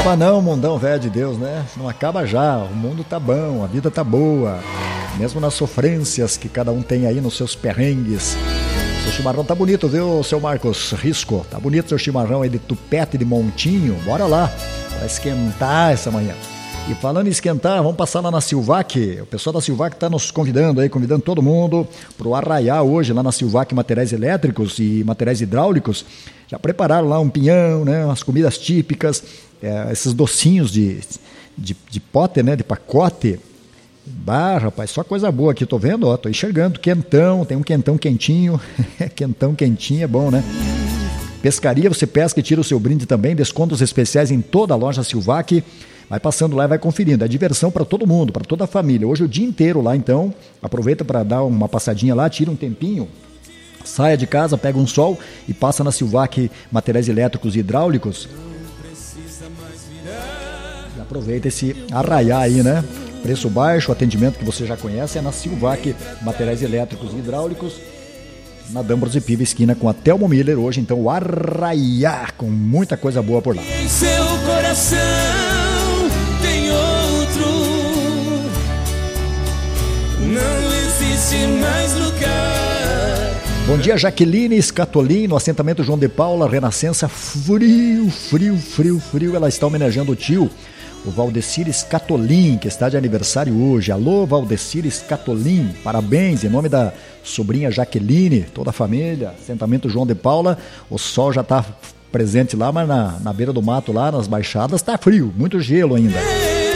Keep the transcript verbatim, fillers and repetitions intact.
acaba não, mundão velho de Deus, né? Não acaba já, o mundo tá bom, a vida tá boa, mesmo nas sofrências que cada um tem aí nos seus perrengues. Seu chimarrão tá bonito, viu, seu Marcos Risco? Tá bonito seu chimarrão aí de tupete de montinho, bora lá, pra esquentar essa manhã. E falando em esquentar, vamos passar lá na Silvac. O pessoal da Silvac está nos convidando aí, convidando todo mundo para o arraiá hoje lá na Silvac Materiais Elétricos e Materiais Hidráulicos. Já prepararam lá um pinhão, né, umas comidas típicas, é, esses docinhos de, de, de pote, né, de pacote. Bah, rapaz, só coisa boa aqui, tô vendo, ó, tô enxergando, quentão, tem um quentão quentinho, quentão quentinho é bom, né? Pescaria, você pesca e tira o seu brinde também, descontos especiais em toda a loja Silvac. Vai passando lá e vai conferindo. É diversão para todo mundo, para toda a família. Hoje o dia inteiro lá, então. Aproveita para dar uma passadinha lá, tira um tempinho, saia de casa, pega um sol e passa na Silvac Materiais Elétricos e Hidráulicos. E aproveita esse arraiá aí, né? Preço baixo, atendimento que você já conhece é na Silvac Materiais Elétricos e Hidráulicos, na D'Ambrosio Piva, esquina com a Thelmo Miller. Hoje, então, o arraiá com muita coisa boa por lá. Em seu coração tem outro, não existe mais lugar. Bom dia, Jaqueline Scatolin, no assentamento João de Paula, Renascença. Frio, frio, frio, frio. Ela está homenageando o tio, o Valdecir Scatolin, que está de aniversário hoje. Alô, Valdecir Scatolin, parabéns, em nome da sobrinha Jaqueline, toda a família, assentamento João de Paula. O sol já está presente lá, mas na, na beira do mato lá, nas baixadas, está frio, muito gelo ainda.